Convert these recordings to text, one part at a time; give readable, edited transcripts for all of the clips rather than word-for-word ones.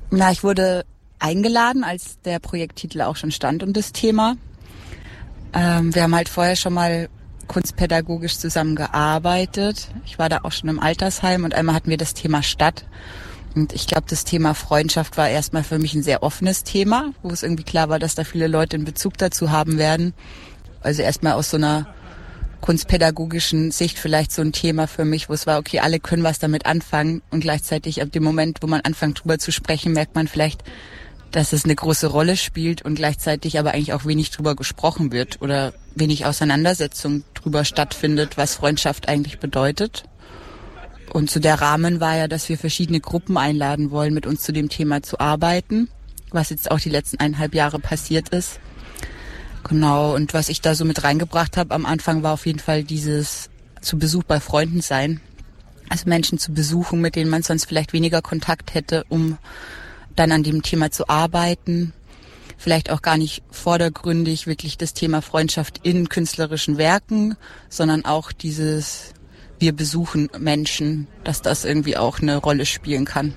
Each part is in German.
Na, ich wurde eingeladen, als der Projekttitel auch schon stand und das Thema. Wir haben halt vorher schon mal kunstpädagogisch zusammengearbeitet. Ich war da auch schon im Altersheim und einmal hatten wir das Thema Stadt. Und ich glaube, das Thema Freundschaft war erstmal für mich ein sehr offenes Thema, wo es irgendwie klar war, dass da viele Leute einen Bezug dazu haben werden. Also erstmal aus so einer kunstpädagogischen Sicht vielleicht so ein Thema für mich, wo es war, okay, alle können was damit anfangen und gleichzeitig ab dem Moment, wo man anfängt drüber zu sprechen, merkt man vielleicht, dass es eine große Rolle spielt und gleichzeitig aber eigentlich auch wenig drüber gesprochen wird oder wenig Auseinandersetzung drüber stattfindet, was Freundschaft eigentlich bedeutet. Und so der Rahmen war ja, dass wir verschiedene Gruppen einladen wollen, mit uns zu dem Thema zu arbeiten, was jetzt auch die letzten 1,5 Jahre passiert ist. Genau, und was ich da so mit reingebracht habe am Anfang war auf jeden Fall dieses zu Besuch bei Freunden sein. Also Menschen zu besuchen, mit denen man sonst vielleicht weniger Kontakt hätte, um dann an dem Thema zu arbeiten. Vielleicht auch gar nicht vordergründig wirklich das Thema Freundschaft in künstlerischen Werken, sondern auch dieses wir besuchen Menschen, dass das irgendwie auch eine Rolle spielen kann.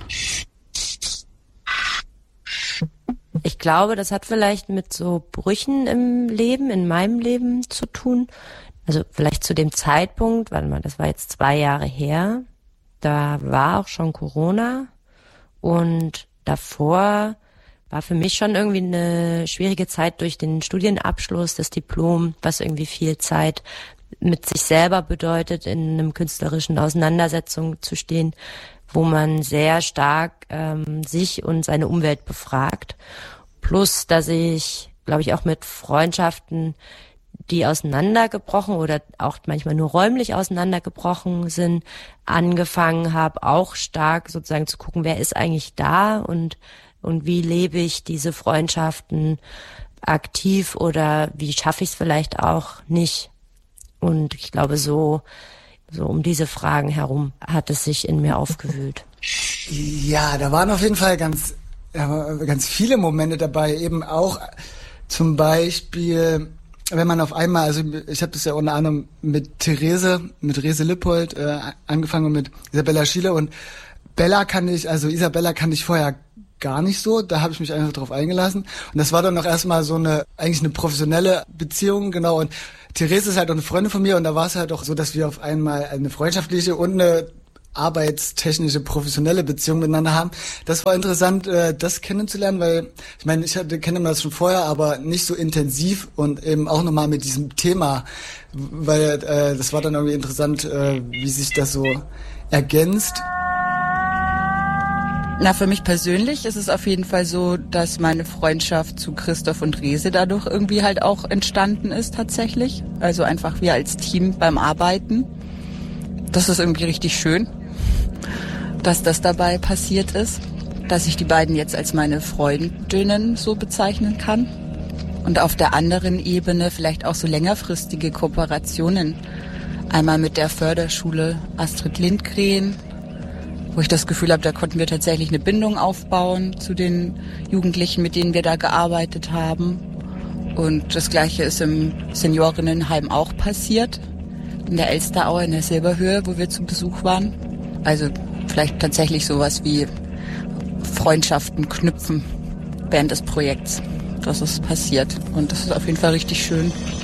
Ich glaube, das hat vielleicht mit so Brüchen im Leben, in meinem Leben zu tun. Also vielleicht zu dem Zeitpunkt, warte mal, das war jetzt 2 Jahre her, da war auch schon Corona und davor war für mich schon irgendwie eine schwierige Zeit durch den Studienabschluss, das Diplom, was irgendwie viel Zeit mit sich selber bedeutet, in einem künstlerischen Auseinandersetzung zu stehen, wo man sehr stark sich und seine Umwelt befragt. Plus, dass ich, glaube ich, auch mit Freundschaften, die auseinandergebrochen oder auch manchmal nur räumlich auseinandergebrochen sind, angefangen habe, auch stark sozusagen zu gucken, wer ist eigentlich da und wie lebe ich diese Freundschaften aktiv oder wie schaffe ich es vielleicht auch nicht. Und ich glaube, so um diese Fragen herum hat es sich in mir aufgewühlt. Ja, da waren auf jeden Fall ganz viele Momente dabei. Eben auch zum Beispiel, wenn man auf einmal, also ich habe das ja unter anderem mit Rese Lippold angefangen und mit Isabella Schiele. Und Isabella kannte ich vorher gar nicht so, da habe ich mich einfach drauf eingelassen. Und das war dann noch erstmal so eigentlich eine professionelle Beziehung, genau. Und Therese ist halt auch eine Freundin von mir und da war es halt auch so, dass wir auf einmal eine freundschaftliche und eine arbeitstechnische, professionelle Beziehung miteinander haben. Das war interessant, das kennenzulernen, weil ich meine, kenne das schon vorher, aber nicht so intensiv und eben auch nochmal mit diesem Thema, weil das war dann irgendwie interessant, wie sich das so ergänzt. Na, für mich persönlich ist es auf jeden Fall so, dass meine Freundschaft zu Christoph und Rese dadurch irgendwie halt auch entstanden ist tatsächlich. Also einfach wir als Team beim Arbeiten. Das ist irgendwie richtig schön, dass das dabei passiert ist, dass ich die beiden jetzt als meine Freundinnen so bezeichnen kann. Und auf der anderen Ebene vielleicht auch so längerfristige Kooperationen. Einmal mit der Förderschule Astrid Lindgren, wo ich das Gefühl habe, da konnten wir tatsächlich eine Bindung aufbauen zu den Jugendlichen, mit denen wir da gearbeitet haben. Und das Gleiche ist im Seniorinnenheim auch passiert, in der Elsteraue, in der Silberhöhe, wo wir zu Besuch waren. Also vielleicht tatsächlich sowas wie Freundschaften knüpfen während des Projekts. Das ist passiert und das ist auf jeden Fall richtig schön.